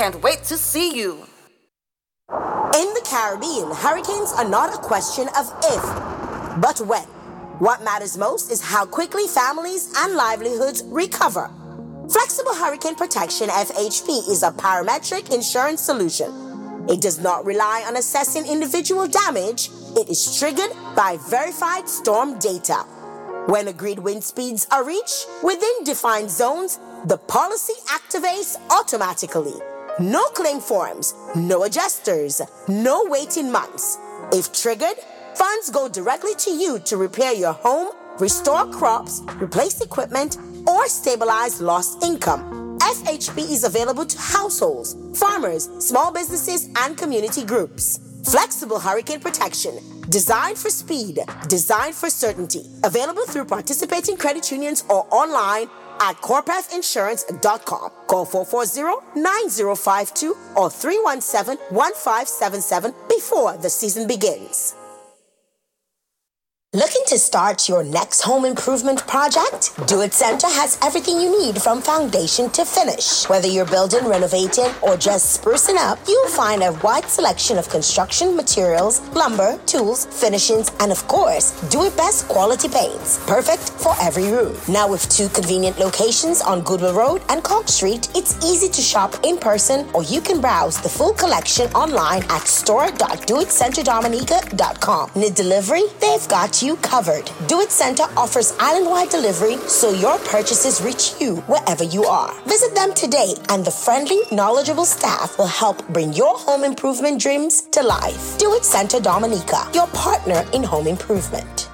can't wait to see you. In the Caribbean, hurricanes are not a question of if, but when. What matters most is how quickly families and livelihoods recover. Flexible Hurricane Protection FHP is a parametric insurance solution. It does not rely on assessing individual damage. It is triggered by verified storm data. When agreed wind speeds are reached within defined zones, the policy activates automatically. No claim forms, no adjusters, no waiting months. If triggered, funds go directly to you to repair your home, restore crops, replace equipment, or stabilize lost income. FHP is available to households, farmers, small businesses, and community groups. Flexible Hurricane Protection. Designed for speed, designed for certainty. Available through participating credit unions or online at corpefinsurance.com. Call 440-9052 or 317-1577 before the season begins. Looking to start your next home improvement project? Do It Center has everything you need from foundation to finish. Whether you're building, renovating, or just sprucing up, you'll find a wide selection of construction materials, lumber, tools, finishings, and of course, Do It Best quality paints. Perfect for every room. Now with 2 convenient locations on Goodwill Road and Cork Street, it's easy to shop in person or you can browse the full collection online at store.doitcenterdominica.com. Need delivery? They've got you covered. Do It Center offers island-wide delivery so your purchases reach you wherever you are. Visit them today and the friendly, knowledgeable staff will help bring your home improvement dreams to life. Do It Center Dominica, your partner in home improvement.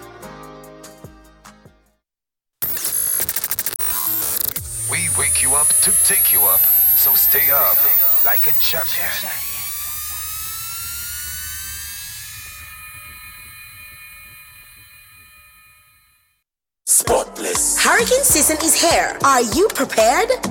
We wake you up to take you up, so stay up like a champion. Spotless. Hurricane season is here. Are you prepared?